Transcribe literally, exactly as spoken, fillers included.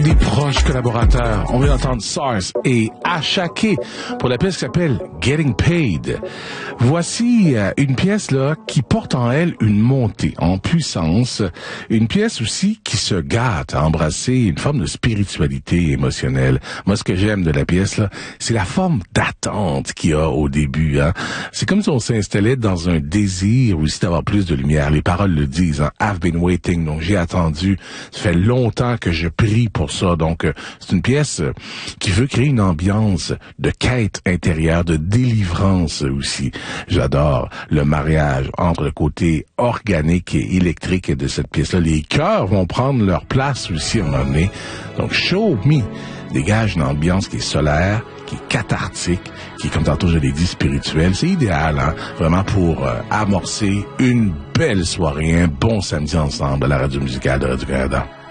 des proches collaborateurs. On vient d'entendre SARS et Ashake pour la pièce qui s'appelle Getting Paid. Voici euh, une pièce là qui porte en elle une montée en puissance, une pièce aussi qui se gâte à embrasser une forme de spiritualité émotionnelle. Moi, ce que j'aime de la pièce là, c'est la forme d'attente qu'il y a au début. Hein. C'est comme si on s'installait dans un désir aussi d'avoir plus de lumière. Les paroles le disent. Hein. I've been waiting, donc j'ai attendu. Ça fait longtemps que je prie pour ça. Donc, euh, c'est une pièce euh, qui veut créer une ambiance de quête intérieure, de délivrance aussi. J'adore le mariage entre le côté organique et électrique de cette pièce-là. Les chœurs vont prendre leur place aussi à un moment donné. Donc, Show Me dégage une ambiance qui est solaire, qui est cathartique, qui est, comme tantôt je l'ai dit, spirituelle. C'est idéal, hein, vraiment pour euh, amorcer une belle soirée, un bon samedi ensemble à la radio musicale de Radio-Canada.